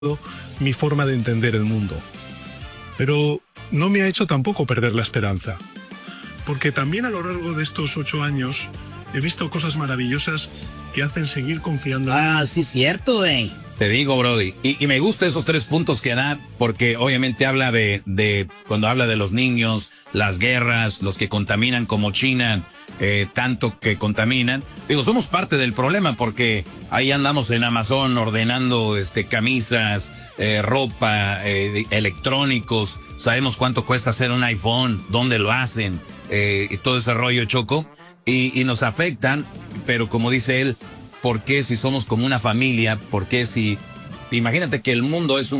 mi forma de entender el mundo. Pero no me ha hecho tampoco perder la esperanza, porque también a lo largo de estos 8 años he visto cosas maravillosas que hacen seguir confiando en mí. Sí, cierto, güey. Te digo, Brody, y me gustan esos 3 puntos que da, porque obviamente habla cuando habla de los niños, las guerras, los que contaminan como China, tanto que contaminan. Digo, somos parte del problema, porque ahí andamos en Amazon ordenando camisas, ropa, electrónicos, sabemos cuánto cuesta hacer un iPhone, dónde lo hacen, y todo ese rollo, Choco, y nos afectan, pero como dice él, ¿por qué si somos como una familia? ¿Por qué si... Imagínate que el mundo es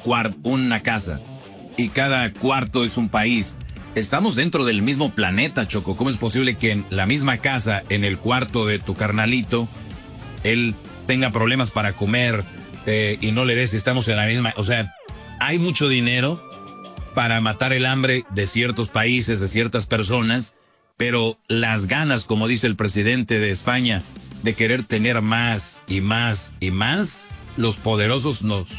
una casa y cada cuarto es un país. Estamos dentro del mismo planeta, Choco. ¿Cómo es posible que en la misma casa, en el cuarto de tu carnalito, él tenga problemas para comer y no le des? Estamos en la misma... O sea, hay mucho dinero para matar el hambre de ciertos países, de ciertas personas, pero las ganas, como dice el presidente de España, de querer tener más y más y más, los poderosos nos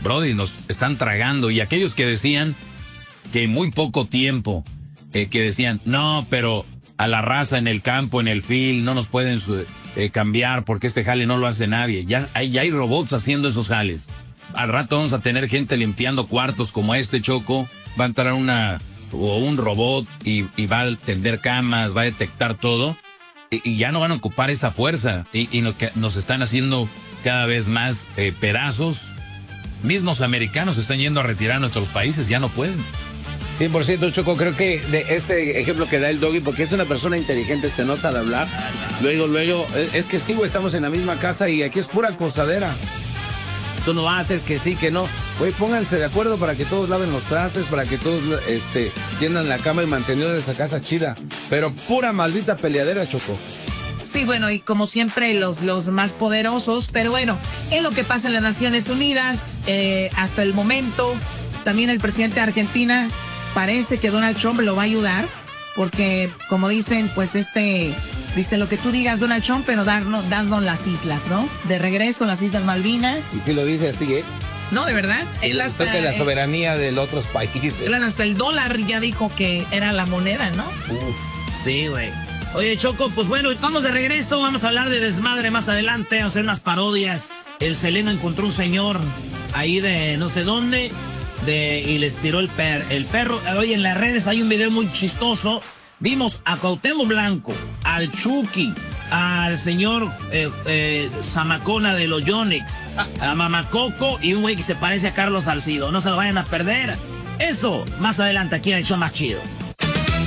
están tragando. Y aquellos que decían que en muy poco tiempo, que decían, no, pero a la raza en el campo, en el field, no nos pueden cambiar porque este jale no lo hace nadie. Ya hay robots haciendo esos jales. Al rato vamos a tener gente limpiando cuartos como este, Choco. Va a entrar un robot y va a tender camas, va a detectar todo. Y ya no van a ocupar esa fuerza y nos están haciendo cada vez más pedazos. Mismos americanos están yendo a retirar a nuestros países, ya no pueden. 100%, Choco, creo que de este ejemplo que da el Doggy, porque es una persona inteligente, se nota al hablar. Luego, es que sí, güey, estamos en la misma casa y aquí es pura cosadera. Tú no haces que sí, que no. Güey, pónganse de acuerdo para que todos laven los trastes, para que todos tiendan la cama y mantener esa casa chida. Pero pura maldita peleadera, Choco. Sí, bueno, y como siempre los más poderosos, pero bueno, es lo que pasa en las Naciones Unidas hasta el momento. También el presidente de Argentina parece que Donald Trump lo va a ayudar, porque como dicen, pues dice lo que tú digas, Donald Trump, pero darnos las islas, ¿no? De regreso, las Islas Malvinas. Y si lo dice así, ¿eh? No, de verdad. Él hasta la soberanía de los otros países. Él hasta el dólar ya dijo que era la moneda, ¿no? Sí, güey. Oye, Choco, pues bueno, estamos de regreso. Vamos a hablar de desmadre más adelante, vamos a hacer unas parodias. El Seleno encontró un señor ahí de no sé dónde y les tiró el perro. Oye, en las redes hay un video muy chistoso. Vimos a Cuauhtémoc Blanco, al Chucky, al señor Zamacona de los Yonix, a Mamacoco y un güey que se parece a Carlos Salcido. No se lo vayan a perder. Eso, más adelante aquí en el show más chido.